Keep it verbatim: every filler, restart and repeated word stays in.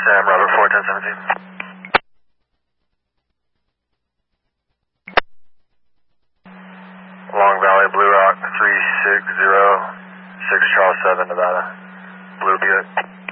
Sam, Robert four ten seventeen. Long Valley, Blue Rock, three six zero, six Charles seven, Nevada. Blue Buick.